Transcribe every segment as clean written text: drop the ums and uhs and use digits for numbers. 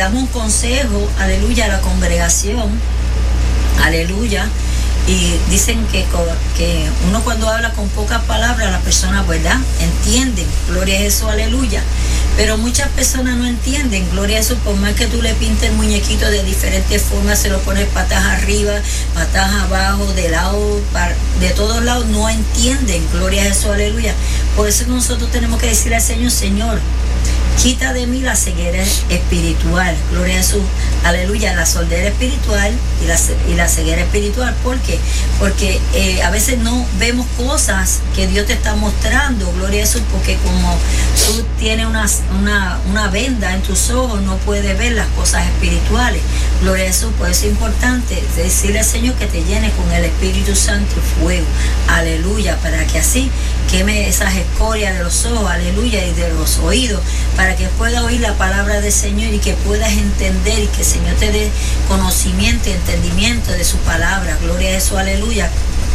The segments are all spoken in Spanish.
damos un consejo, aleluya, a la congregación, aleluya. Y dicen que uno cuando habla con pocas palabras, las personas, ¿verdad?, entienden, gloria a Jesús, aleluya. Pero muchas personas no entienden, gloria a Jesús, por más que tú le pintes el muñequito de diferentes formas, se lo pones patas arriba, patas abajo, de lado, de todos lados, no entienden, gloria a Jesús, aleluya. Por eso nosotros tenemos que decirle al Señor, Señor, quita de mí la ceguera espiritual, gloria a Jesús, aleluya, la sordera espiritual y la ceguera espiritual. ¿Por qué? Porque a veces no vemos cosas que Dios te está mostrando, gloria a Jesús, porque como tú tienes una venda en tus ojos, no puedes ver las cosas espirituales, gloria a Jesús. Por eso es importante decirle al Señor que te llene con el Espíritu Santo y fuego, aleluya, para que así queme esas escorias de los ojos, aleluya, y de los oídos, para que puedas oír la palabra del Señor y que puedas entender y que el Señor te dé conocimiento y entendimiento de su palabra, gloria a Jesús, aleluya.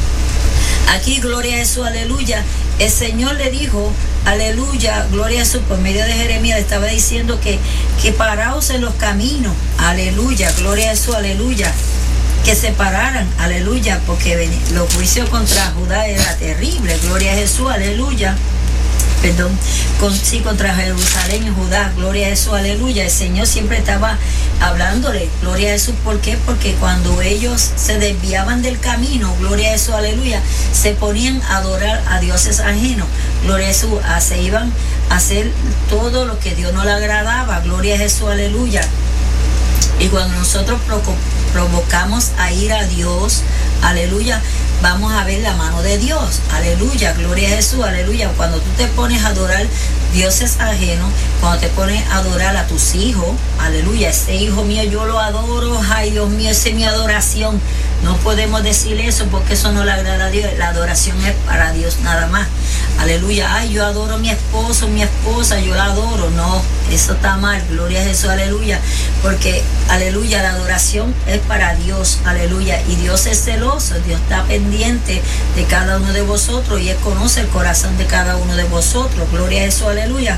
Aquí, gloria a Jesús, aleluya, el Señor le dijo, aleluya, gloria a Jesús, por medio de Jeremías le estaba diciendo que paraos en los caminos, aleluya, gloria a Jesús, aleluya, que se pararan, aleluya, porque los juicios contra Judá era terrible, gloria a Jesús, aleluya. Perdón, contra Jerusalén y Judá, gloria a Jesús, aleluya. El Señor siempre estaba hablándole, gloria a Jesús. ¿Por qué? Porque cuando ellos se desviaban del camino, gloria a Jesús, aleluya, se ponían a adorar a dioses ajenos, gloria a Jesús, se iban a hacer todo lo que Dios no le agradaba, gloria a Jesús, aleluya. Y cuando nosotros provocamos a ir a Dios, aleluya, vamos a ver la mano de Dios, aleluya, gloria a Jesús, aleluya. Cuando tú te pones a adorar dioses ajenos, cuando te pones a adorar a tus hijos, aleluya, ese hijo mío yo lo adoro, ay Dios mío, esa es mi adoración. No podemos decir eso porque eso no le agrada a Dios, la adoración es para Dios nada más, aleluya. Ay, yo adoro a mi esposo, mi esposa, yo la adoro, no, eso está mal, gloria a Jesús, aleluya, porque, aleluya, la adoración es para Dios, aleluya, y Dios es celoso, Dios está pendiente de cada uno de vosotros y Él conoce el corazón de cada uno de vosotros, gloria a Jesús, aleluya.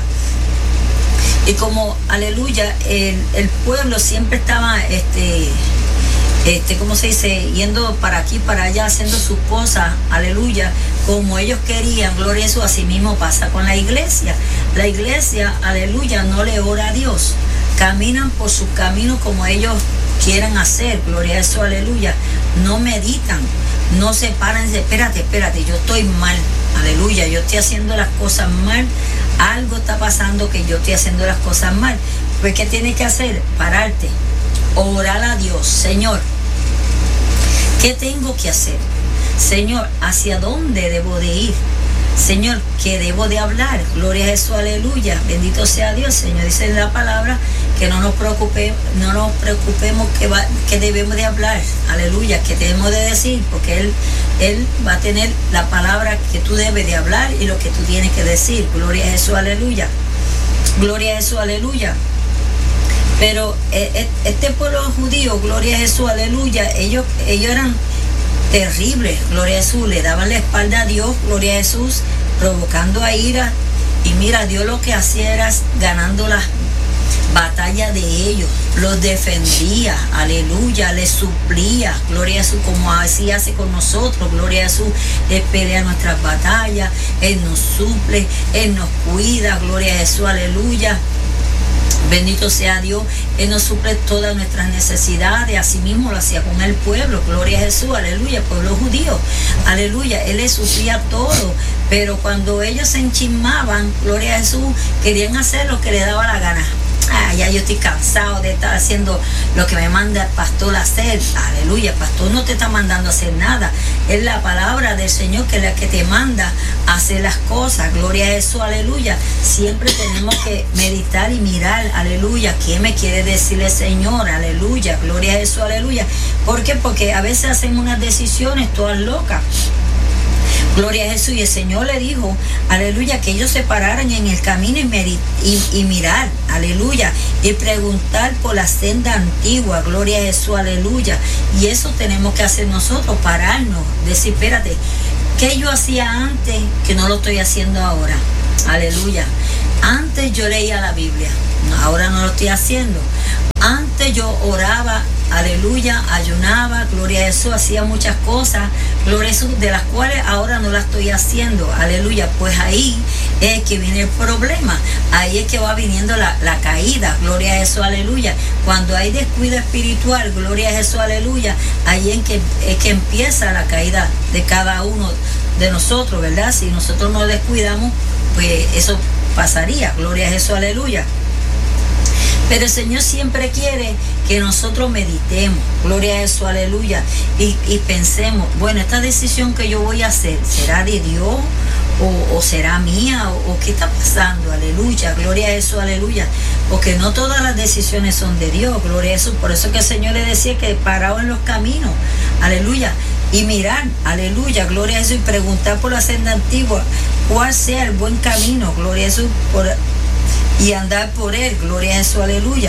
Y como, aleluya, el pueblo siempre estaba, ¿cómo se dice?, yendo para aquí, para allá, haciendo sus cosas, aleluya, como ellos querían, gloria a Jesús. Así mismo pasa con la iglesia. La iglesia, aleluya, no le ora a Dios, caminan por sus caminos como ellos quieran hacer, gloria a Jesús, aleluya, no meditan, no se paran y dicen, espérate, yo estoy mal, aleluya, yo estoy haciendo las cosas mal, algo está pasando que yo estoy haciendo las cosas mal. Pues ¿qué tienes que hacer? Pararte, orar a Dios, Señor, ¿qué tengo que hacer? Señor, ¿hacia dónde debo de ir? Señor, ¿qué debo de hablar? Gloria a Jesús, aleluya, bendito sea Dios. Señor, dice en la palabra que no nos preocupemos que debemos de hablar, aleluya, que debemos de decir, porque Él va a tener la palabra que tú debes de hablar y lo que tú tienes que decir. Gloria a Jesús, aleluya, gloria a Jesús, aleluya. Pero este pueblo judío, gloria a Jesús, aleluya, ellos eran terribles, gloria a Jesús, le daban la espalda a Dios, gloria a Jesús, provocando a ira. Y mira, Dios lo que hacía era ganando las batallas de ellos, los defendía, aleluya, les suplía, gloria a Jesús, como así hace con nosotros, gloria a Jesús. Él pelea nuestras batallas, Él nos suple, Él nos cuida, gloria a Jesús, aleluya. Bendito sea Dios, Él nos suple todas nuestras necesidades. Así mismo lo hacía con el pueblo, gloria a Jesús, aleluya, el pueblo judío, aleluya, Él les suplía todo. Pero cuando ellos se enchismaban, gloria a Jesús, querían hacer lo que les daba la gana. Ya yo estoy cansado de estar haciendo lo que me manda el pastor a hacer, aleluya. El pastor no te está mandando a hacer nada, es la palabra del Señor que es la que te manda a hacer las cosas, gloria a Jesús, aleluya. Siempre tenemos que meditar y mirar, aleluya, qué me quiere decir el Señor, aleluya, gloria a Jesús, aleluya. ¿Por qué? Porque a veces hacemos unas decisiones todas locas, gloria a Jesús, y el Señor le dijo, aleluya, que ellos se pararan en el camino y mirar, aleluya, y preguntar por la senda antigua, gloria a Jesús, aleluya. Y eso tenemos que hacer nosotros, pararnos, decir, espérate, ¿qué yo hacía antes que no lo estoy haciendo ahora? Aleluya. Antes yo leía la Biblia, ahora no lo estoy haciendo. Antes yo oraba, aleluya, ayunaba, gloria a Jesús, hacía muchas cosas, gloria a Jesús, de las cuales ahora no las estoy haciendo, aleluya. Pues ahí es que viene el problema, ahí es que va viniendo la caída, gloria a Jesús, aleluya. Cuando hay descuido espiritual, gloria a Jesús, aleluya, ahí es que empieza la caída de cada uno de nosotros, ¿verdad? Si nosotros nos descuidamos, pues eso pasaría, gloria a Jesús, aleluya. Pero el Señor siempre quiere que nosotros meditemos, gloria a Jesús, aleluya, y pensemos, bueno, esta decisión que yo voy a hacer, ¿será de Dios o será mía? ¿O qué está pasando? Aleluya, gloria a Jesús, aleluya. Porque no todas las decisiones son de Dios, gloria a Jesús. Por eso que el Señor le decía que parado en los caminos, aleluya, y mirar, aleluya, gloria a Jesús, y preguntar por la senda antigua, cuál sea el buen camino, gloria a Jesús, y andar por él, gloria a Jesús, aleluya.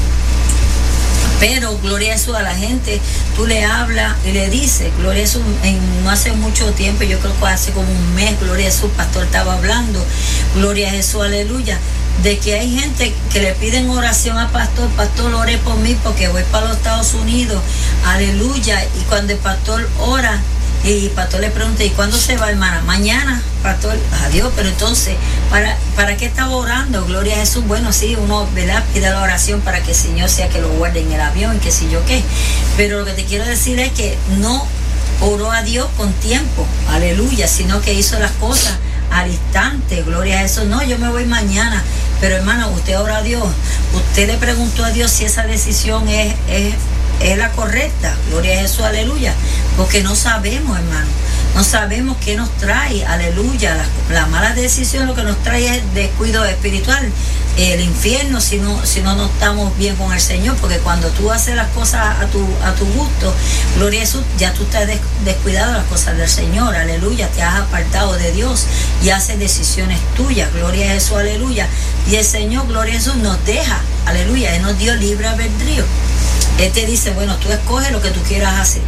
Pero, gloria a Jesús, a la gente, tú le hablas y le dices, gloria a Jesús, no hace mucho tiempo, yo creo que hace como un mes, gloria a Jesús, pastor estaba hablando, gloria a Jesús, aleluya, de que hay gente que le piden oración a pastor, ore por mí porque voy para los Estados Unidos, aleluya, y cuando el pastor ora, y el pastor le pregunta, ¿y cuándo se va, hermana? Mañana, pastor, adiós. Pero entonces, ¿para qué estaba orando? Gloria a Jesús. Bueno, sí, uno, ¿verdad?, pide la oración para que el Señor sea que lo guarde en el avión, que sé yo qué. Pero lo que te quiero decir es que no oró a Dios con tiempo, aleluya, sino que hizo las cosas al instante, gloria a Jesús. No, yo me voy mañana. Pero hermano, usted ora a Dios, usted le preguntó a Dios si esa decisión es la correcta, gloria a Jesús, aleluya, porque no sabemos, hermano, no sabemos qué nos trae, aleluya. La mala decisión lo que nos trae es descuido espiritual, el infierno si no estamos bien con el Señor, porque cuando tú haces las cosas a tu gusto, gloria a Jesús, ya tú estás descuidado las cosas del Señor, aleluya, te has apartado de Dios y haces decisiones tuyas, gloria a Jesús, aleluya. Y el Señor, gloria a Jesús, nos deja, aleluya, Él nos dio libre albedrío. Él te dice, bueno, tú escoges lo que tú quieras hacer.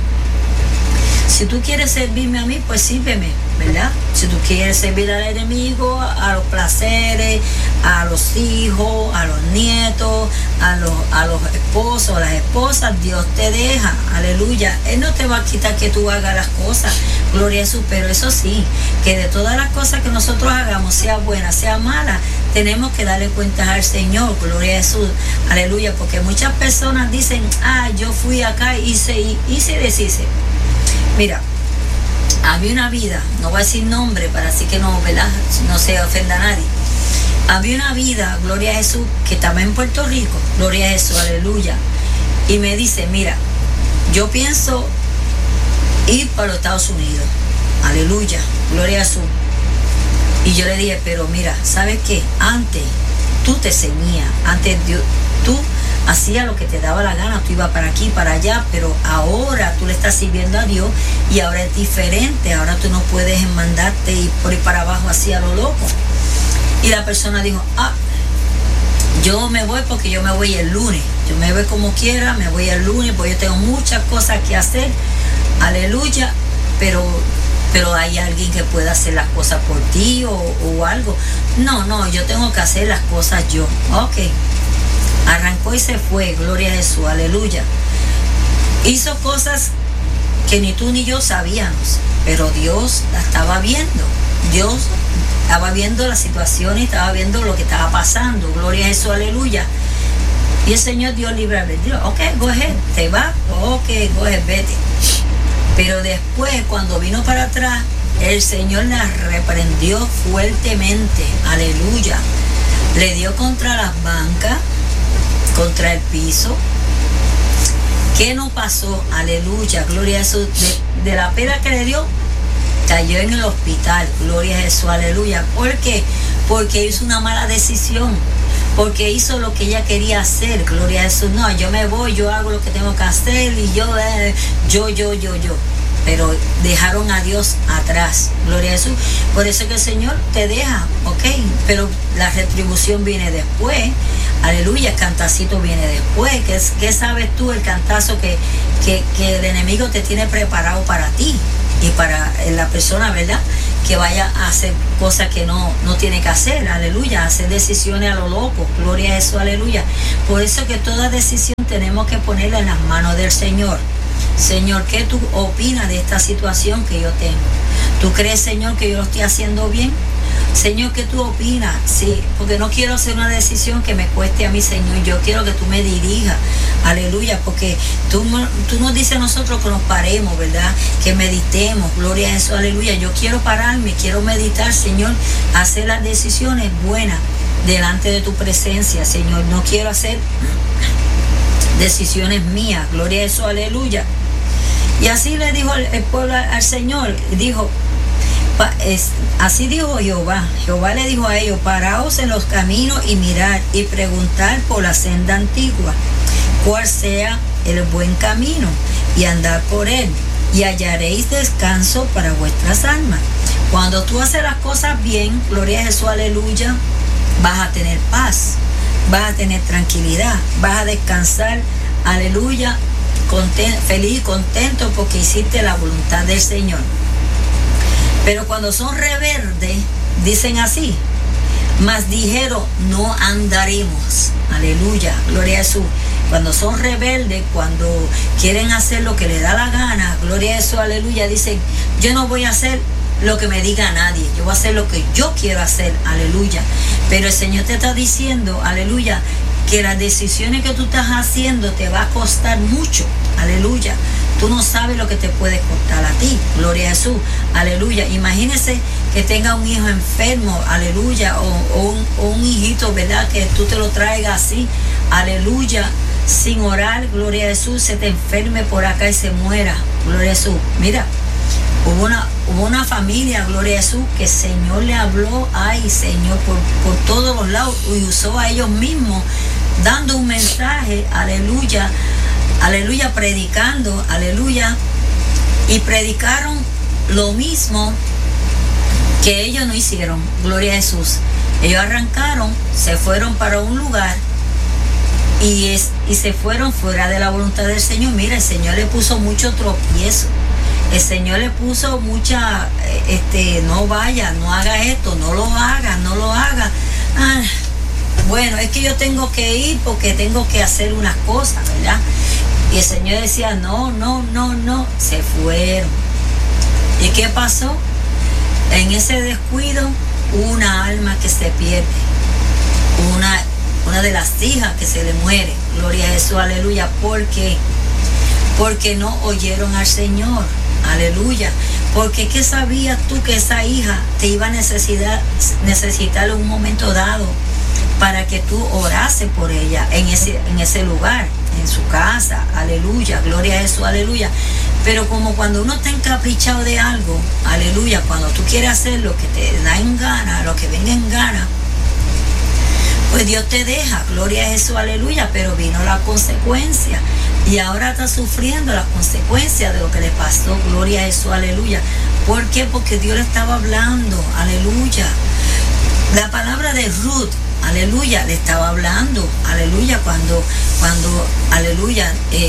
Si tú quieres servirme a mí, pues sírveme, ¿verdad? Si tú quieres servir al enemigo, a los placeres, a los hijos, a los nietos, a los esposos, a las esposas, Dios te deja, aleluya. Él no te va a quitar que tú hagas las cosas, gloria a Jesús, pero eso sí, que de todas las cosas que nosotros hagamos, sea buena, sea mala, tenemos que darle cuentas al Señor, gloria a Jesús, aleluya, porque muchas personas dicen, yo fui acá, hice y deshice. Mira, había una vida, no voy a decir nombre para así que no, ¿verdad?, no se ofenda a nadie. Había una vida, gloria a Jesús, que estaba en Puerto Rico, gloria a Jesús, aleluya. Y me dice, mira, yo pienso ir para los Estados Unidos, aleluya, gloria a Jesús. Y yo le dije, pero mira, ¿sabes qué? Antes tú te ceñías, antes tú hacías lo que te daba la gana, tú ibas para aquí, para allá, pero ahora tú le estás sirviendo a Dios y ahora es diferente, ahora tú no puedes mandarte y por ir para abajo así a lo loco. Y la persona dijo, yo me voy porque yo me voy el lunes, yo me voy como quiera, me voy el lunes porque yo tengo muchas cosas que hacer, aleluya, pero hay alguien que pueda hacer las cosas por ti o algo. No, yo tengo que hacer las cosas yo. Ok. Arrancó y se fue, gloria a Jesús, aleluya. Hizo cosas que ni tú ni yo sabíamos, pero Dios la estaba viendo. Dios estaba viendo la situación y estaba viendo lo que estaba pasando, gloria a Jesús, aleluya. Y el Señor dio libre albedrío. Ok, go ahead, te va, ok, go ahead, vete. Pero después, cuando vino para atrás, el Señor la reprendió fuertemente, aleluya. Le dio contra las bancas, contra el piso. ¿Qué no pasó? Aleluya, gloria a Jesús. De la pena que le dio, cayó en el hospital, gloria a Jesús, aleluya. ¿Por qué? Porque hizo una mala decisión, porque hizo lo que ella quería hacer, gloria a Jesús. No, yo me voy, yo hago lo que tengo que hacer y yo. Pero dejaron a Dios atrás, gloria a Jesús. Por eso que el Señor te deja, ok, pero la retribución viene después, aleluya, el cantacito viene después. ¿Qué sabes tú el cantazo que el enemigo te tiene preparado para ti y para la persona, ¿verdad?, que vaya a hacer cosas que no tiene que hacer, aleluya, hacer decisiones a lo loco, gloria a Jesús, aleluya. Por eso que toda decisión tenemos que ponerla en las manos del Señor. Señor, ¿qué tú opinas de esta situación que yo tengo? ¿Tú crees, Señor, que yo lo estoy haciendo bien? Señor, ¿qué tú opinas? Sí, porque no quiero hacer una decisión que me cueste a mí, Señor. Yo quiero que tú me dirijas, aleluya, porque tú nos dices a nosotros que nos paremos, ¿verdad? Que meditemos, gloria a Jesús, aleluya. Yo quiero pararme, quiero meditar, Señor, hacer las decisiones buenas delante de tu presencia, Señor. No quiero hacer decisiones mías, gloria a Jesús, aleluya. Y así le dijo el pueblo al Señor, dijo, así dijo Jehová. Jehová le dijo a ellos, paraos en los caminos y mirad y preguntar por la senda antigua, cuál sea el buen camino, y andar por él, y hallaréis descanso para vuestras almas. Cuando tú haces las cosas bien, gloria a Jesús, aleluya, vas a tener paz, vas a tener tranquilidad, vas a descansar, aleluya, feliz y contento porque hiciste la voluntad del Señor. Pero cuando son rebeldes, dicen así, mas dijeron, no andaremos, aleluya, gloria a Jesús. Cuando son rebeldes, cuando quieren hacer lo que les da la gana, gloria a Jesús, aleluya, dicen, yo no voy a hacer lo que me diga nadie, yo voy a hacer lo que yo quiero hacer, aleluya. Pero el Señor te está diciendo, aleluya, que las decisiones que tú estás haciendo te va a costar mucho, aleluya. Tú no sabes lo que te puede costar a ti, gloria a Jesús, aleluya. Imagínese que tenga un hijo enfermo, aleluya, o un hijito, ¿verdad? Que tú te lo traigas así, aleluya, sin orar, gloria a Jesús, se te enferme por acá y se muera, gloria a Jesús. Mira, hubo una familia, gloria a Jesús, que el Señor le habló, ay Señor, por todos los lados, y usó a ellos mismos, dando un mensaje, aleluya, aleluya, predicando, aleluya, y predicaron lo mismo que ellos no hicieron, gloria a Jesús. Ellos arrancaron, se fueron para un lugar y se fueron fuera de la voluntad del Señor. Mira, el Señor le puso mucho tropiezo. El Señor le puso mucha, no vaya, no haga esto, no lo haga, no lo haga. Bueno, es que yo tengo que ir porque tengo que hacer unas cosas, ¿verdad? Y el Señor decía, no, se fueron. ¿Y qué pasó? En ese descuido, una alma que se pierde, una de las hijas que se le muere, gloria a Jesús, aleluya. ¿Por qué? Porque no oyeron al Señor, aleluya. Porque ¿qué sabías tú que esa hija te iba a necesitar en un momento dado para que tú orases por ella en ese lugar, en su casa, aleluya, gloria a Jesús, aleluya? Pero como cuando uno está encaprichado de algo, aleluya, cuando tú quieres hacer lo que te da en gana, lo que venga en gana, pues Dios te deja, gloria a Jesús, aleluya. Pero vino la consecuencia y ahora está sufriendo las consecuencias de lo que le pasó, gloria a Jesús, aleluya. ¿Por qué? Porque Dios le estaba hablando, aleluya. La palabra de Ruth, aleluya, le estaba hablando, aleluya, cuando aleluya,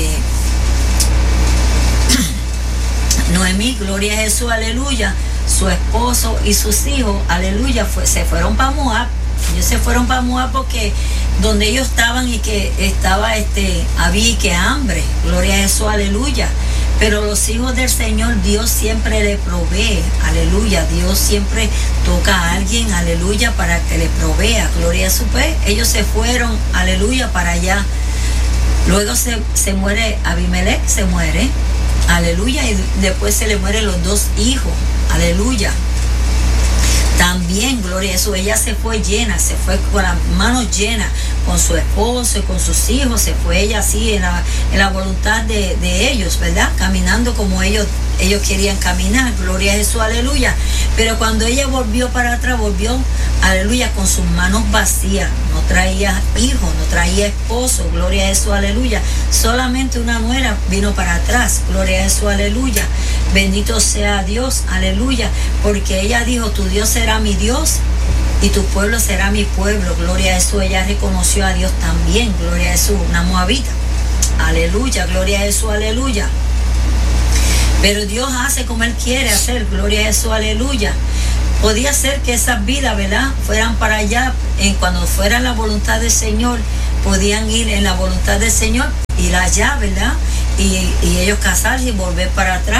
Noemí, gloria a Jesús, aleluya, su esposo y sus hijos, aleluya, se fueron para Moab. Ellos se fueron para Moab porque donde ellos estaban y que estaba había que hambre, gloria a Jesús, aleluya. Pero los hijos del Señor, Dios siempre le provee, aleluya. Dios siempre toca a alguien, aleluya, para que le provea, gloria a su fe. Ellos se fueron, aleluya, para allá. Luego se muere Abimelech, se muere, aleluya, y después se le mueren los dos hijos, aleluya. También, gloria a Jesús, ella se fue llena, se fue con las manos llenas, con su esposo y con sus hijos, se fue ella así en la voluntad de ellos, ¿verdad? Caminando como ellos querían caminar, gloria a Jesús, aleluya. Pero cuando ella volvió para atrás, volvió, aleluya, con sus manos vacías, no traía hijos, no traía esposo, gloria a Jesús, aleluya. Solamente una nuera vino para atrás, gloria a Jesús, aleluya. Bendito sea Dios, aleluya, porque ella dijo, tu Dios será mi Dios y tu pueblo será mi pueblo, gloria a Jesús. Ella reconoció a Dios también, gloria a Jesús, una moabita, aleluya, gloria a Jesús, aleluya. Pero Dios hace como Él quiere hacer, gloria a Jesús, aleluya. podía ser que esas vidas, ¿verdad?, fueran para allá, cuando fuera la voluntad del Señor, podían ir en la voluntad del Señor, ir allá, ¿verdad?, y ellos casarse y volver para atrás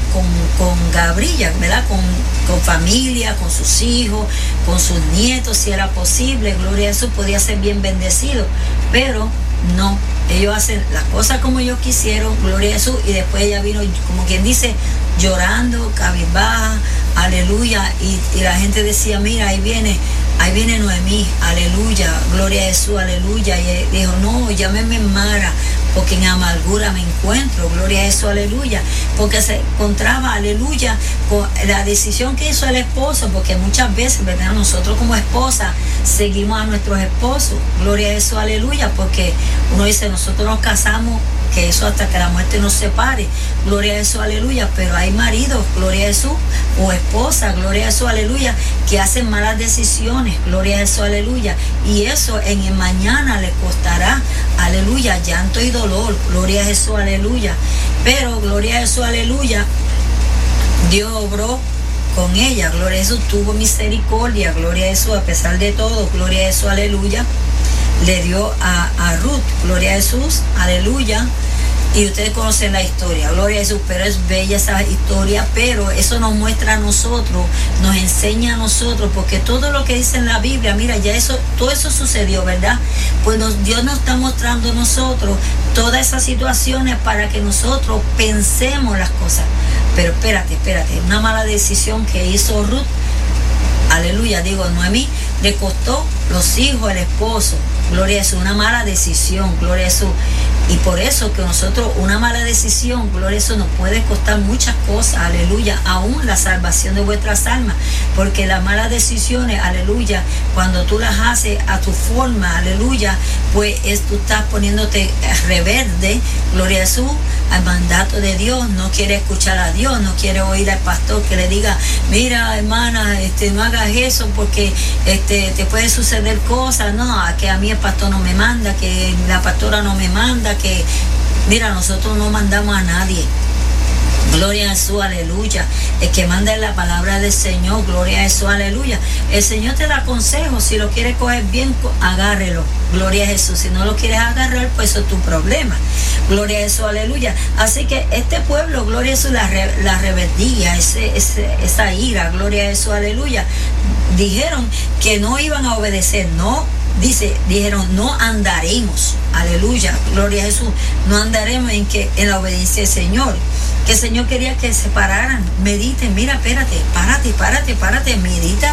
con Gabriela, ¿verdad?, con familia, con sus hijos, con sus nietos, si era posible. Gloria a Jesús, podía ser bien bendecido, pero no, ellos hacen las cosas como ellos quisieron, gloria a Jesús, y después ella vino, como quien dice, llorando, cabizbaja, aleluya, y la gente decía, mira, ahí viene Noemí, aleluya, gloria a Jesús, aleluya, y dijo, no, llámeme Mara, porque en amargura me encuentro, gloria a Jesús, aleluya, porque se encontraba, aleluya, con la decisión que hizo el esposo, porque muchas veces, ¿verdad?, nosotros como esposa seguimos a nuestros esposos, gloria a Jesús, aleluya, porque uno dice, nosotros nos casamos, que eso hasta que la muerte nos separe, gloria a Jesús, aleluya, pero hay maridos, gloria a Jesús, o esposas, gloria a Jesús, aleluya, que hacen malas decisiones, gloria a Jesús, aleluya, y eso en el mañana le costará, aleluya, llanto y dolor, gloria a Jesús, aleluya, pero gloria a Jesús, aleluya, Dios obró con ella, gloria a Jesús, tuvo misericordia, gloria a Jesús, a pesar de todo, gloria a Jesús, aleluya, le dio a Ruth, gloria a Jesús, aleluya, y ustedes conocen la historia, gloria a Jesús, pero es bella esa historia, pero eso nos muestra a nosotros, nos enseña a nosotros, porque todo lo que dice en la Biblia, mira, ya todo eso sucedió, ¿verdad? Pues Dios nos está mostrando a nosotros todas esas situaciones para que nosotros pensemos las cosas, pero espérate, una mala decisión que hizo Ruth, aleluya, Noemí, le costó los hijos, el esposo, gloria a Jesús, una mala decisión, gloria a Jesús, y por eso que nosotros, una mala decisión, gloria a Jesús, nos puede costar muchas cosas, aleluya, aún la salvación de vuestras almas, porque las malas decisiones, aleluya, cuando tú las haces a tu forma, aleluya, pues tú estás poniéndote rebelde, gloria a Jesús, al mandato de Dios, no quiere escuchar a Dios, no quiere oír al pastor que le diga, mira, hermana, no hagas eso porque te puede suceder cosas, no, que a mí el pastor no me manda, que la pastora no me manda, que mira, nosotros no mandamos a nadie. Gloria a Jesús, aleluya. El que manda es la palabra del Señor, gloria a Jesús, aleluya. El Señor te da consejos, si lo quieres coger bien, agárrelo, gloria a Jesús. Si no lo quieres agarrar, pues eso es tu problema, gloria a Jesús, aleluya. Así que este pueblo, gloria a Jesús, la rebeldía, esa ira, gloria a Jesús, aleluya, dijeron que no iban a obedecer, no. Dijeron, no andaremos, aleluya, gloria a Jesús, no andaremos en la obediencia del Señor, que el Señor quería que se pararan, mediten, mira, espérate, párate, medita,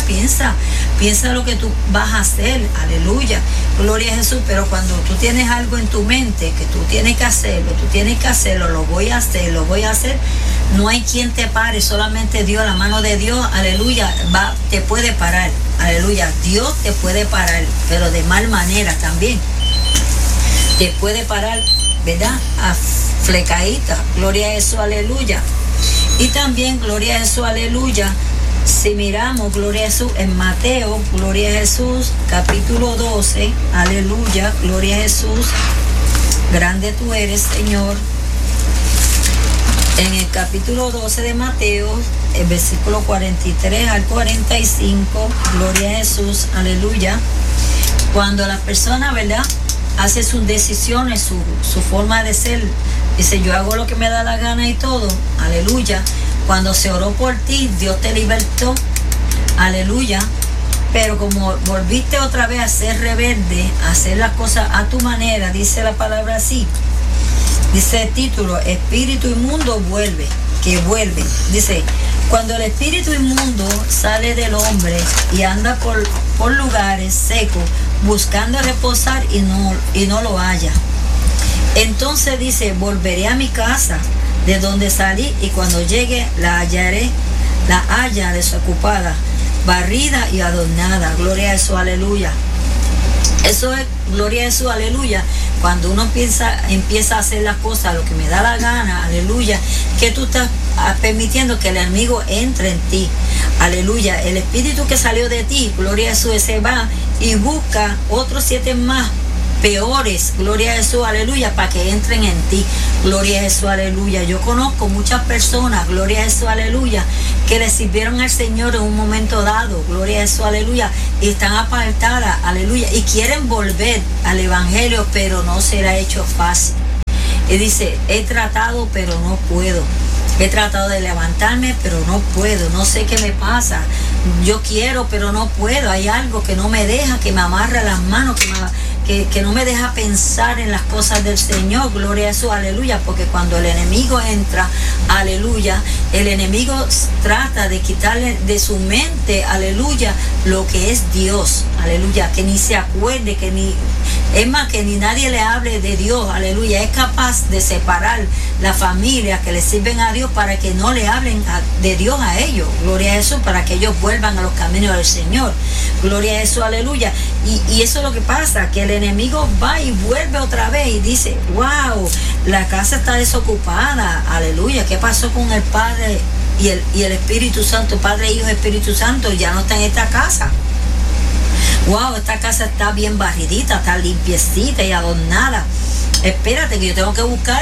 piensa lo que tú vas a hacer, aleluya, gloria a Jesús, pero cuando tú tienes algo en tu mente, que tú tienes que hacerlo, lo voy a hacer, no hay quien te pare, solamente Dios, la mano de Dios, aleluya, te puede parar, aleluya, Dios te puede parar, pero de mal manera también, te puede parar, ¿verdad?, flecadita, gloria a Jesús, aleluya, y también, gloria a Jesús, aleluya, si miramos, gloria a Jesús, en Mateo, gloria a Jesús, capítulo 12, aleluya, gloria a Jesús, grande tú eres, Señor. En el capítulo 12 de Mateo, el versículo 43 al 45, gloria a Jesús, aleluya, cuando la persona, ¿verdad?, hace sus decisiones, su forma de ser, dice, yo hago lo que me da la gana y todo, aleluya, cuando se oró por ti, Dios te libertó, aleluya, pero como volviste otra vez a ser rebelde, a hacer las cosas a tu manera, dice la palabra así, dice el título, espíritu inmundo vuelven, dice, cuando el espíritu inmundo sale del hombre y anda por lugares secos, buscando reposar y no lo halla. Entonces dice, volveré a mi casa de donde salí y cuando llegue la haya desocupada, barrida y adornada. Gloria a Jesús, aleluya. Eso es, gloria a Jesús, aleluya. Cuando uno empieza a hacer las cosas, lo que me da la gana, aleluya, que tú estás permitiendo que el enemigo entre en ti, aleluya. El espíritu que salió de ti, gloria a Jesús, se va y busca otros 7 más peores, gloria a Jesús, aleluya, para que entren en ti, gloria a Jesús, aleluya. Yo conozco muchas personas, gloria a Jesús, aleluya, que le sirvieron al Señor en un momento dado, gloria a Jesús, aleluya, y están apartadas, aleluya, y quieren volver al Evangelio, pero no será hecho fácil. Y dice, he tratado, pero no puedo. He tratado de levantarme, pero no puedo. No sé qué me pasa. Yo quiero, pero no puedo. Hay algo que no me deja, que me amarra las manos, que no me deja pensar en las cosas del Señor. Gloria a Jesús, aleluya. Porque cuando el enemigo entra, aleluya, el enemigo trata de quitarle de su mente, aleluya, lo que es Dios. Aleluya. Que ni se acuerde, es más, que ni nadie le hable de Dios, aleluya. Es capaz de separar la familia que le sirven a Dios para que no le hablen de Dios a ellos, gloria a Jesús, para que ellos vuelvan a los caminos del Señor, gloria a Jesús, aleluya. Y eso es lo que pasa, que el enemigo va y vuelve otra vez y dice, wow, la casa está desocupada, aleluya. ¿Qué pasó con el Padre y el Espíritu Santo? Padre, Hijo, Espíritu Santo ya no está en esta casa. Wow, esta casa está bien barridita, está limpiecita y adornada. Espérate que yo tengo que buscar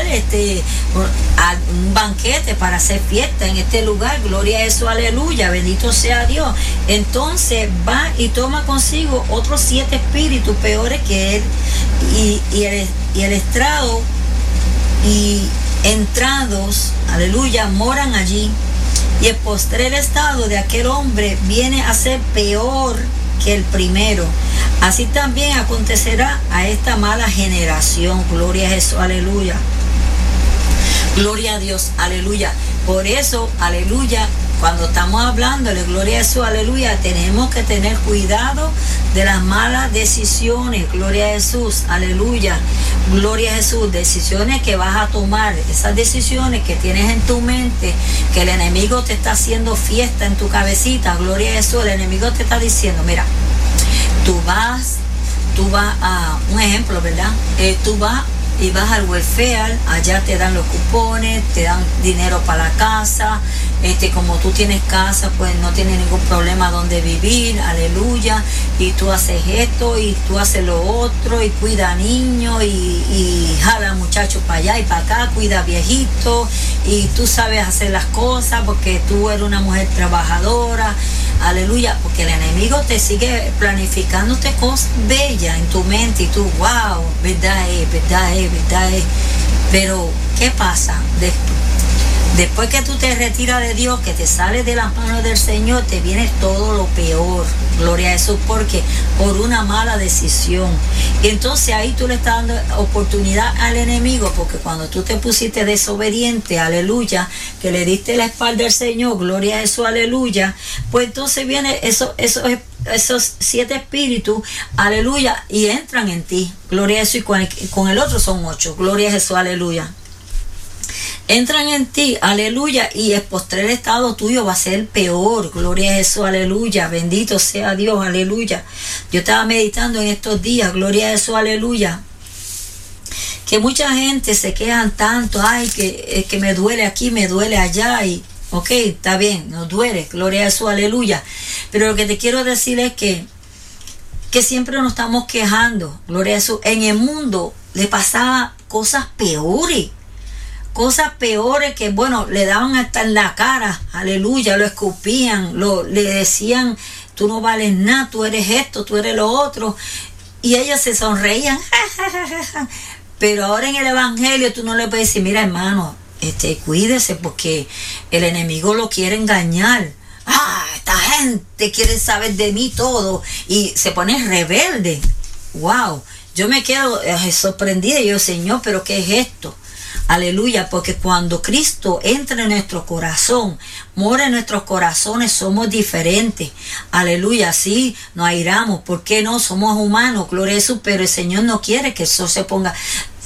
un banquete para hacer fiesta en este lugar. Gloria a Jesús, aleluya, bendito sea Dios. Entonces va y toma consigo otros 7 espíritus peores que él y el estrado y entrados, aleluya, moran allí. Y el postrer estado de aquel hombre viene a ser peor que el primero. Así también acontecerá a esta mala generación. Gloria a Jesús, aleluya. Gloria a Dios, aleluya. Por eso, aleluya, cuando estamos hablándole, gloria a Jesús, aleluya, tenemos que tener cuidado de las malas decisiones. Gloria a Jesús, aleluya. Gloria a Jesús, decisiones que vas a tomar, esas decisiones que tienes en tu mente, que el enemigo te está haciendo fiesta en tu cabecita. Gloria a Jesús, el enemigo te está diciendo, mira, tú vas a, un ejemplo, ¿verdad? Tú vas y vas al welfare, allá te dan los cupones, te dan dinero para la casa, como tú tienes casa, pues no tienes ningún problema donde vivir, aleluya, y tú haces esto y tú haces lo otro, y cuida niños y jala muchachos para allá y para acá, cuida viejitos, y tú sabes hacer las cosas porque tú eres una mujer trabajadora, aleluya, porque el enemigo te sigue planificándote cosas bellas en tu mente y tú, wow, verdad es. Pero, ¿qué pasa? Después que tú te retiras de Dios, que te sales de las manos del Señor, te viene todo lo peor. Gloria a Jesús, porque por una mala decisión. Y entonces ahí tú le estás dando oportunidad al enemigo, porque cuando tú te pusiste desobediente, aleluya, que le diste la espalda al Señor, gloria a Jesús, aleluya, pues entonces viene esos 7 espíritus, aleluya, y entran en ti, gloria a Jesús, y con el otro son 8, gloria a Jesús, aleluya. Entran en ti, aleluya, y el postrer estado tuyo va a ser peor, gloria a Jesús, aleluya, bendito sea Dios, aleluya. Yo estaba meditando en estos días, gloria a Jesús, aleluya, que mucha gente se quejan tanto, ay, que me duele aquí, me duele allá, y ok, está bien, nos duele, gloria a Jesús, aleluya, pero lo que te quiero decir es que siempre nos estamos quejando, gloria a Jesús. En el mundo le pasaba cosas peores que, bueno, le daban hasta en la cara, aleluya, lo escupían, le decían, tú no vales nada, tú eres esto, tú eres lo otro, y ellos se sonreían, pero ahora en el evangelio tú no le puedes decir, mira hermano, cuídese porque el enemigo lo quiere engañar. Esta gente quiere saber de mí todo y se pone rebelde. Wow, yo me quedo sorprendida y yo, Señor, pero ¿qué es esto? Aleluya, porque cuando Cristo entra en nuestro corazón, mora en nuestros corazones, somos diferentes. Aleluya, sí, nos airamos, ¿por qué no? Somos humanos, gloria a Jesús, pero el Señor no quiere que eso se ponga,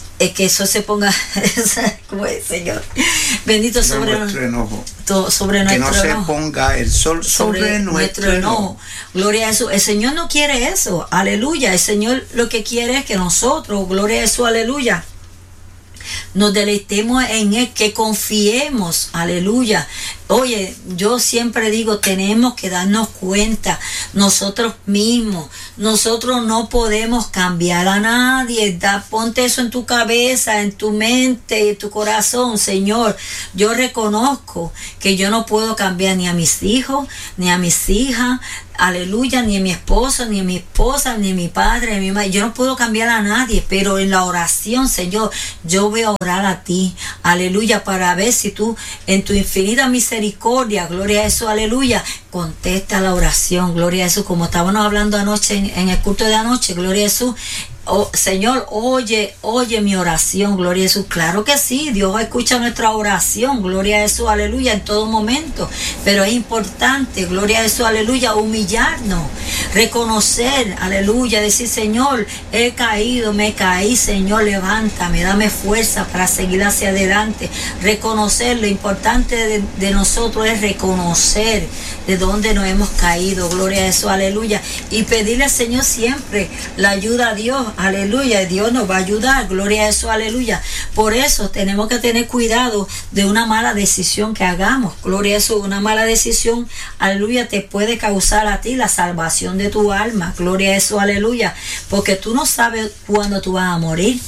¿cómo es, Señor? Bendito sobre nuestro enojo. Sobre nuestro enojo. Que no se ponga el sol sobre nuestro enojo. Gloria a Jesús. El Señor no quiere eso. Aleluya. El Señor lo que quiere es que nosotros, gloria a Jesús, aleluya, nos deleitemos en Él, que confiemos, aleluya. Oye, yo siempre digo, tenemos que darnos cuenta nosotros mismos. Nosotros no podemos cambiar a nadie. Ponte eso en tu cabeza, en tu mente, en tu corazón. Señor, yo reconozco que yo no puedo cambiar ni a mis hijos, ni a mis hijas, aleluya, ni a mi esposo, ni a mi esposa, ni a mi padre, ni a mi madre. Yo no puedo cambiar a nadie, pero en la oración, Señor, yo voy a orar a ti, aleluya, para ver si tú, en tu infinita misericordia, gloria a eso, aleluya, contesta la oración, gloria a eso, como estábamos hablando anoche en el culto de anoche, gloria a Jesús. Oh, Señor, oye mi oración, gloria a Jesús. Claro que sí, Dios escucha nuestra oración, gloria a Jesús, aleluya, en todo momento. Pero es importante, gloria a Jesús, aleluya, humillarnos, reconocer, aleluya, decir, Señor, he caído, me caí, Señor, levántame, dame fuerza para seguir hacia adelante. Reconocer, lo importante de nosotros es reconocer de dónde nos hemos caído, gloria a Jesús, aleluya. Y pedirle al Señor siempre la ayuda a Dios. Aleluya, Dios nos va a ayudar, gloria a Jesús, aleluya. Por eso tenemos que tener cuidado de una mala decisión que hagamos, gloria a Jesús. Una mala decisión, aleluya, te puede causar a ti la salvación de tu alma, gloria a Jesús, aleluya, porque tú no sabes cuándo tú vas a morir.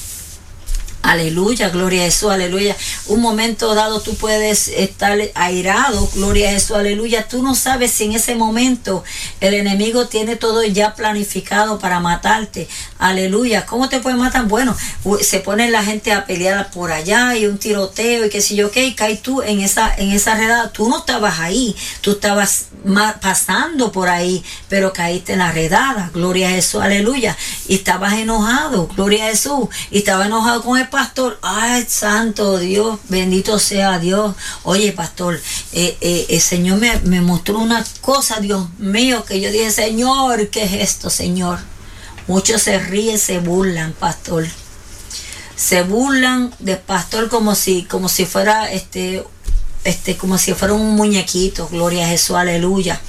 Aleluya, gloria a Jesús, aleluya. Un momento dado tú puedes estar airado, gloria a Jesús, aleluya. Tú no sabes si en ese momento el enemigo tiene todo ya planificado para matarte. Aleluya. ¿Cómo te puede matar? Bueno, se pone la gente a pelear por allá y un tiroteo y qué sé yo qué, y caes tú en esa redada. Tú no estabas ahí, tú estabas pasando por ahí, pero caíste en la redada, gloria a Jesús, aleluya. Y estabas enojado, gloria a Jesús, y estabas enojado con el pastor. Ay, santo Dios, bendito sea Dios. Oye, pastor, el Señor me mostró una cosa, Dios mío, que yo dije, Señor, ¿qué es esto, Señor? Muchos se ríen, se burlan, pastor. Se burlan del pastor como si fuera como si fuera un muñequito, gloria a Jesús, aleluya.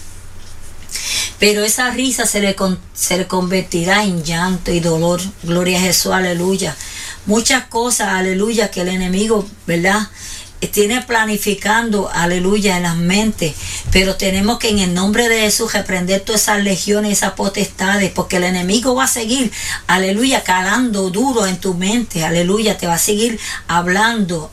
Pero esa risa se le convertirá en llanto y dolor, gloria a Jesús, aleluya. Muchas cosas, aleluya, que el enemigo, ¿verdad?, tiene planificando, aleluya, en las mentes, pero tenemos que en el nombre de Jesús reprender todas esas legiones, esas potestades, porque el enemigo va a seguir, aleluya, calando duro en tu mente, aleluya, te va a seguir hablando,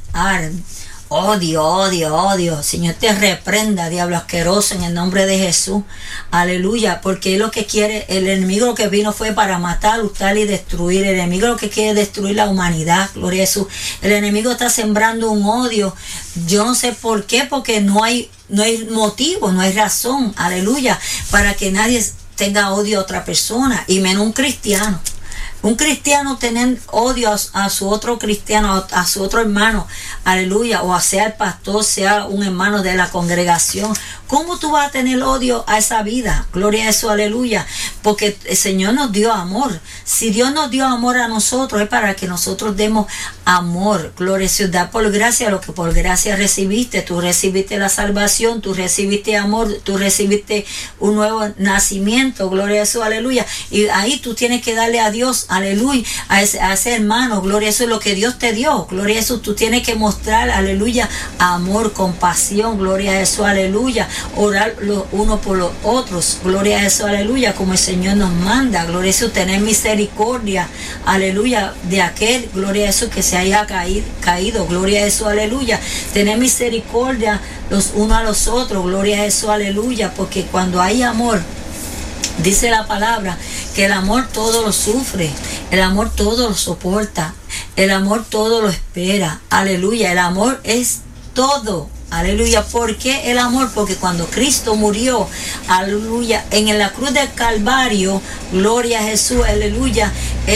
odio. Señor, te reprenda, diablo asqueroso, en el nombre de Jesús. Aleluya, porque lo que quiere, el enemigo lo que vino fue para matar, hurtar y destruir. El enemigo lo que quiere es destruir la humanidad, gloria a Jesús. El enemigo está sembrando un odio. Yo no sé por qué, porque no hay motivo, no hay razón, aleluya, para que nadie tenga odio a otra persona, y menos un cristiano. Un cristiano tener odio a su otro cristiano, a su otro hermano, aleluya, o sea el pastor, sea un hermano de la congregación. ¿Cómo tú vas a tener odio a esa vida? Gloria a Jesús, aleluya, porque el Señor nos dio amor. Si Dios nos dio amor a nosotros, es para que nosotros demos amor. Gloria a Jesús, da por gracia lo que por gracia recibiste. Tú recibiste la salvación, tú recibiste amor, tú recibiste un nuevo nacimiento, gloria a Jesús, aleluya. Y ahí tú tienes que darle a Dios, aleluya, a ese hermano, gloria a Jesús, lo que Dios te dio, gloria a Jesús. Tú tienes que mostrar, aleluya, amor, compasión, gloria a Jesús, aleluya. Orar los unos por los otros, gloria a Jesús, aleluya, como el Señor nos manda, gloria a Jesús, tener misericordia, aleluya, de aquel, gloria a Jesús, que se haya caído, gloria a Jesús, aleluya, tener misericordia los unos a los otros, gloria a Jesús, aleluya, porque cuando hay amor, dice la palabra que el amor todo lo sufre, el amor todo lo soporta, el amor todo lo espera, aleluya, el amor es todo. Aleluya, ¿por qué el amor? Porque cuando Cristo murió, aleluya, en la cruz del Calvario, gloria a Jesús, aleluya,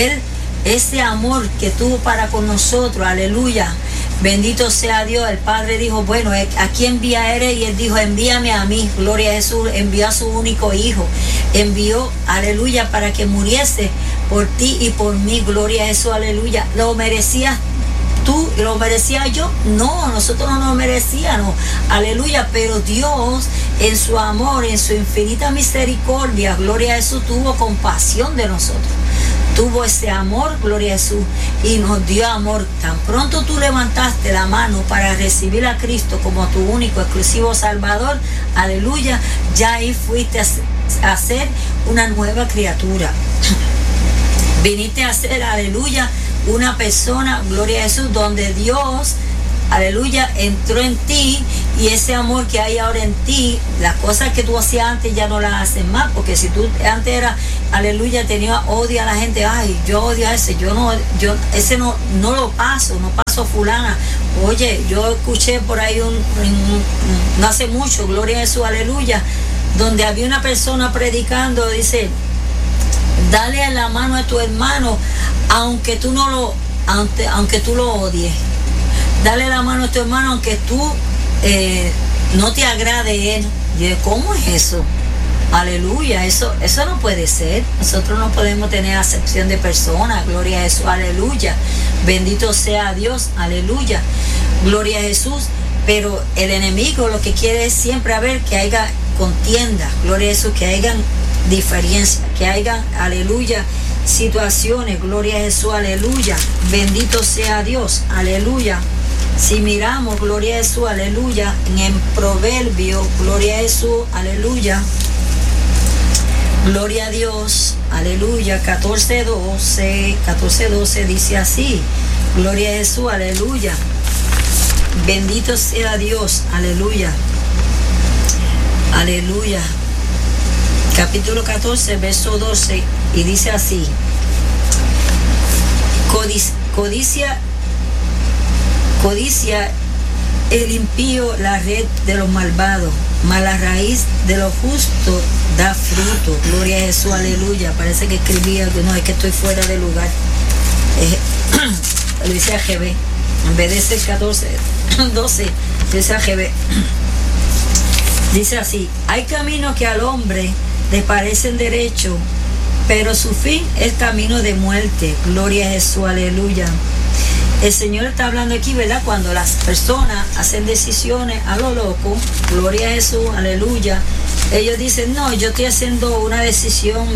ese amor que tuvo para con nosotros, aleluya, bendito sea Dios. El Padre dijo, bueno, ¿a quién enviaré? Y Él dijo, envíame a mí, gloria a Jesús. Envió a su único hijo, envió, aleluya, para que muriese por ti y por mí, gloria a Jesús, aleluya. ¿Lo merecías tú? ¿Lo merecía yo? No, nosotros no lo merecíamos, aleluya, pero Dios en su amor, en su infinita misericordia, gloria a Jesús, tuvo compasión de nosotros. tuvo ese amor, gloria a Jesús, y nos dio amor. Tan pronto tú levantaste la mano para recibir a Cristo como tu único, exclusivo Salvador, aleluya, ya ahí fuiste a ser una nueva criatura. Viniste a ser, aleluya, una persona, gloria a Jesús, donde Dios, aleluya, entró en ti, y ese amor que hay ahora en ti, las cosas que tú hacías antes ya no las haces más, porque si tú antes era, aleluya, tenía odio a la gente, ay, yo odio a ese, ese no lo paso, no paso fulana. Oye, yo escuché por ahí no hace mucho, gloria a Jesús, aleluya, donde había una persona predicando, dice, dale la mano a tu hermano, aunque tú lo odies. Dale la mano a tu hermano aunque tú no te agrade él. Y yo, ¿cómo es eso? Aleluya, eso no puede ser. Nosotros no podemos tener acepción de personas. Gloria a Jesús, aleluya. Bendito sea Dios, aleluya. Gloria a Jesús. Pero el enemigo lo que quiere es siempre que haya contienda. Gloria a Jesús, que haya diferencia, que haya, aleluya, situaciones. Gloria a Jesús, aleluya. Bendito sea Dios, aleluya. Si miramos, gloria a Jesús, aleluya, en Proverbio, gloria a Jesús, aleluya, gloria a Dios, aleluya, 14:12 dice así, gloria a Jesús, aleluya, bendito sea Dios, aleluya, aleluya, capítulo 14, verso 12, y dice así, codicia el impío la red de los malvados, mas la raíz de los justos da fruto. Gloria a Jesús, aleluya. Parece que escribía, no, es que estoy fuera de lugar. Lo dice AGB. En vez de ser 12, dice AGB. Dice así, hay caminos que al hombre le parecen derechos, pero su fin es camino de muerte. Gloria a Jesús, aleluya. El Señor está hablando aquí, ¿verdad? Cuando las personas hacen decisiones a lo loco, gloria a Jesús, aleluya, ellos dicen, no, yo estoy haciendo una decisión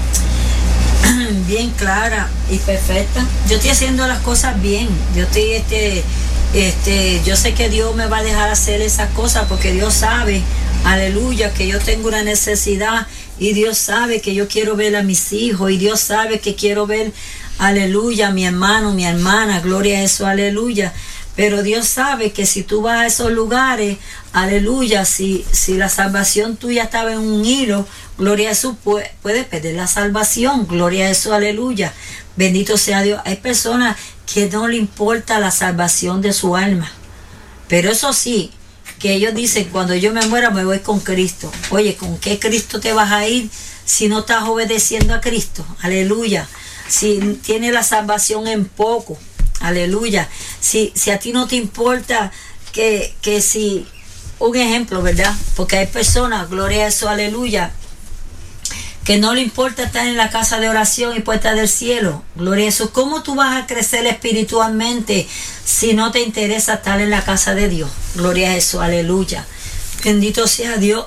bien clara y perfecta, yo estoy haciendo las cosas bien, yo estoy, yo sé que Dios me va a dejar hacer esas cosas porque Dios sabe, aleluya, que yo tengo una necesidad, y Dios sabe que yo quiero ver a mis hijos, y Dios sabe que quiero ver, aleluya, mi hermano, mi hermana, gloria a Jesús, aleluya. Pero Dios sabe que si tú vas a esos lugares, aleluya, si la salvación tuya estaba en un hilo, gloria a Jesús, puede perder la salvación, gloria a Jesús, aleluya. Bendito sea Dios. Hay personas que no le importa la salvación de su alma. Pero eso sí, que ellos dicen, cuando yo me muera me voy con Cristo. Oye, ¿con qué Cristo te vas a ir si no estás obedeciendo a Cristo? Aleluya. Si tienes la salvación en poco, aleluya. Si a ti no te importa que si, un ejemplo, ¿verdad? Porque hay personas, gloria a Jesús, aleluya, que no le importa estar en la casa de oración y puerta del cielo, gloria a Jesús. ¿Cómo tú vas a crecer espiritualmente si no te interesa estar en la casa de Dios? Gloria a Jesús, aleluya. Bendito sea Dios.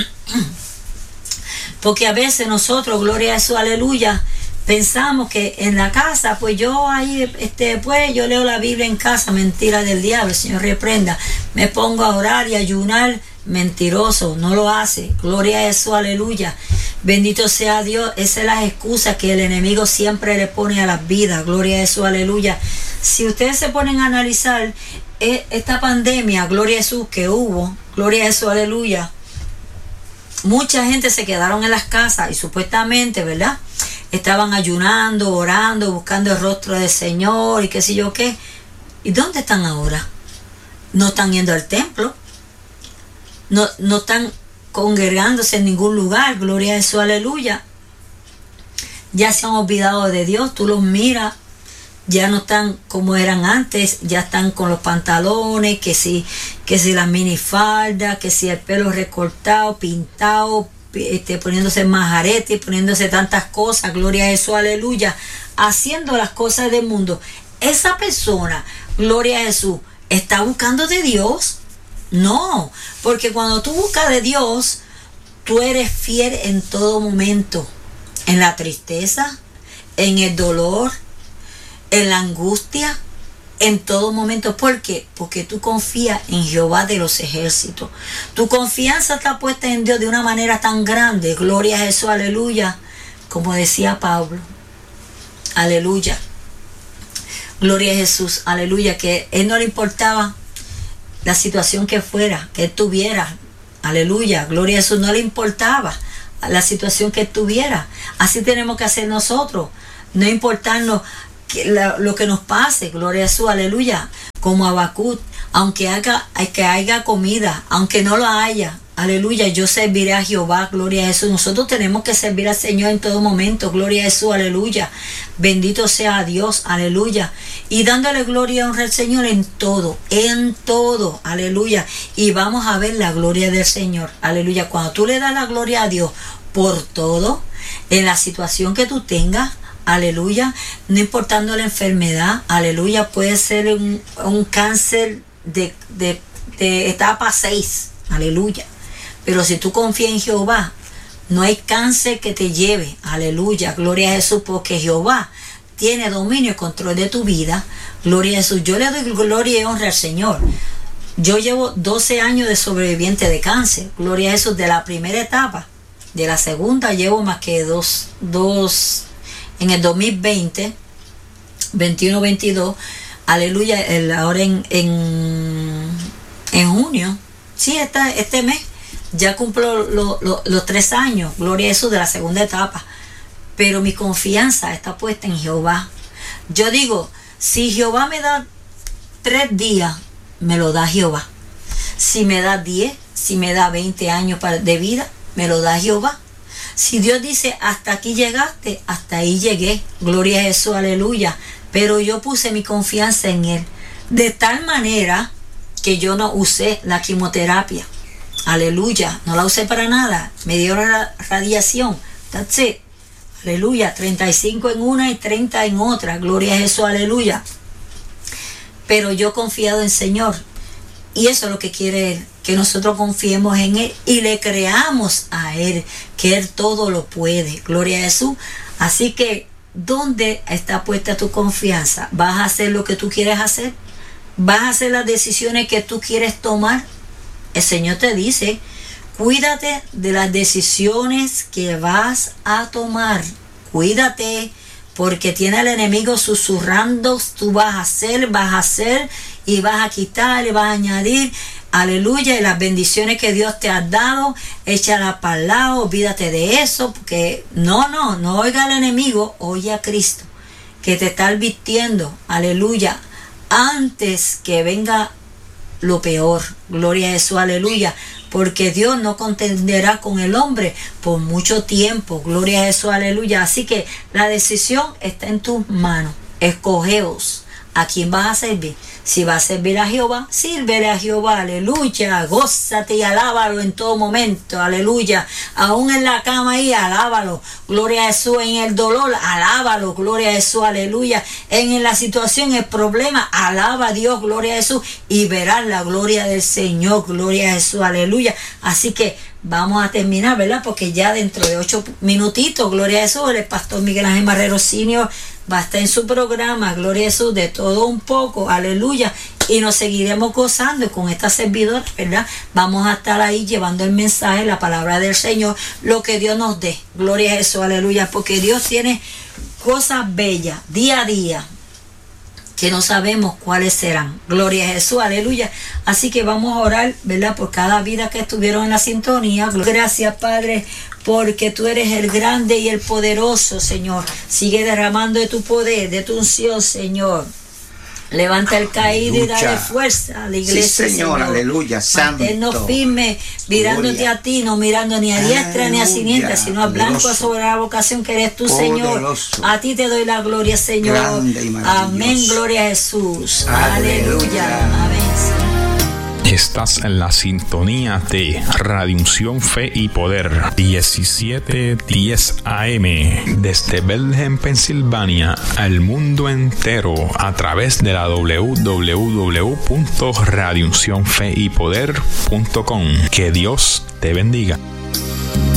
Porque a veces nosotros, gloria a Jesús, aleluya, pensamos que en la casa, pues yo ahí, pues yo leo la Biblia en casa, mentira del diablo, el Señor reprenda. Me pongo a orar y ayunar, mentiroso, no lo hace. Gloria a Jesús, aleluya. Bendito sea Dios. Esa es la excusa que el enemigo siempre le pone a las vidas. Gloria a Jesús, aleluya. Si ustedes se ponen a analizar esta pandemia, gloria a Jesús, que hubo, gloria a Jesús, aleluya, mucha gente se quedaron en las casas y supuestamente, ¿verdad?, estaban ayunando, orando, buscando el rostro del Señor y qué sé yo qué. ¿Y dónde están ahora? No están yendo al templo. No están congregándose en ningún lugar. Gloria a Jesús, aleluya. Ya se han olvidado de Dios. Tú los miras, ya no están como eran antes. Ya están con los pantalones, que si las minifaldas, que si el pelo recortado, pintado, poniéndose majarete, poniéndose tantas cosas, gloria a Jesús, aleluya, haciendo las cosas del mundo. Esa persona, gloria a Jesús, ¿está buscando de Dios? No, porque cuando tú buscas de Dios, tú eres fiel en todo momento, en la tristeza, en el dolor, en la angustia, en todo momento. ¿Por qué? Porque tú confías en Jehová de los ejércitos. Tu confianza está puesta en Dios de una manera tan grande. Gloria a Jesús, aleluya. Como decía Pablo, aleluya. Gloria a Jesús, aleluya. Que a él no le importaba la situación que fuera, que él tuviera. Aleluya, gloria a Jesús. No le importaba la situación que él tuviera. Así tenemos que hacer nosotros. No importarnos lo que nos pase, gloria a Jesús, aleluya. Como Habacuc, aunque haya comida, aunque no lo haya, aleluya, yo serviré a Jehová, gloria a Jesús. Nosotros tenemos que servir al Señor en todo momento, gloria a Jesús, aleluya. Bendito sea Dios, aleluya. Y dándole gloria y honra al Señor en todo, aleluya. Y vamos a ver la gloria del Señor, aleluya. Cuando tú le das la gloria a Dios por todo, en la situación que tú tengas, aleluya, no importando la enfermedad, aleluya, puede ser un cáncer de etapa 6, aleluya, pero si tú confías en Jehová, no hay cáncer que te lleve, aleluya, gloria a Jesús, porque Jehová tiene dominio y control de tu vida, gloria a Jesús. Yo le doy gloria y honra al Señor. Yo llevo 12 años de sobreviviente de cáncer, gloria a Jesús, de la primera etapa. De la segunda llevo más que dos en el 2020, 21-22, aleluya, ahora en junio, sí, este mes, ya cumplo los 3 años, gloria a Jesús, de la segunda etapa, pero mi confianza está puesta en Jehová. Yo digo, si Jehová me da 3 días, me lo da Jehová. Si me da 10, si me da 20 años de vida, me lo da Jehová. Si Dios dice, hasta aquí llegaste, hasta ahí llegué, gloria a Jesús, aleluya. Pero yo puse mi confianza en Él, de tal manera que yo no usé la quimioterapia, aleluya, no la usé para nada, me dio la radiación, that's it, aleluya, 35 en una y 30 en otra, gloria a Jesús, aleluya. Pero yo he confiado en el Señor, y eso es lo que quiere Él, que nosotros confiemos en Él y le creamos a Él, que Él todo lo puede, gloria a Jesús. Así que, ¿dónde está puesta tu confianza? ¿Vas a hacer lo que tú quieres hacer? ¿Vas a hacer las decisiones que tú quieres tomar? El Señor te dice, cuídate de las decisiones que vas a tomar, cuídate, porque tiene el enemigo susurrando, tú vas a hacer y vas a quitar y vas a añadir, aleluya, y las bendiciones que Dios te ha dado, échala para el lado, olvídate de eso, porque no oiga al enemigo, oye a Cristo, que te está advirtiendo, aleluya, antes que venga lo peor, gloria a Jesús, aleluya, porque Dios no contenderá con el hombre por mucho tiempo, gloria a Jesús, aleluya. Así que la decisión está en tus manos, escogeos a quién vas a servir. Si vas a servir a Jehová, sírvele a Jehová, aleluya, gózate y alábalo en todo momento, aleluya, aún en la cama ahí, alábalo, gloria a Jesús, en el dolor, alábalo, gloria a Jesús, aleluya, en la situación, el problema, alaba a Dios, gloria a Jesús, y verás la gloria del Señor, gloria a Jesús, aleluya. Así que vamos a terminar, ¿verdad? Porque ya dentro de 8 minutitos, gloria a Jesús, el pastor Miguel Ángel Marrero Sr. va a estar en su programa, gloria a Jesús, de todo un poco, aleluya, y nos seguiremos gozando con esta servidora, ¿verdad? Vamos a estar ahí llevando el mensaje, la palabra del Señor, lo que Dios nos dé, gloria a Jesús, aleluya, porque Dios tiene cosas bellas, día a día, que no sabemos cuáles serán, gloria a Jesús, aleluya. Así que vamos a orar, ¿verdad? Por cada vida que estuvieron en la sintonía. Gracias, Padre, porque tú eres el grande y el poderoso, Señor. Sigue derramando de tu poder, de tu unción, Señor. Levanta el caído y dale fuerza a la iglesia, sí, Señor, aleluya, santo. Manténnos firmes, mirándote a ti, no mirando ni a diestra ni a siniestra, sino a blanco sobre la vocación que eres tú, Señor. A ti te doy la gloria, Señor. Amén, gloria a Jesús. Aleluya. Amén. Estás en la sintonía de Radio Unción, Fe y Poder, 1710 AM, desde Bethlehem, Pensilvania, al mundo entero, a través de la www.radiouncionfeypoder.com. Que Dios te bendiga.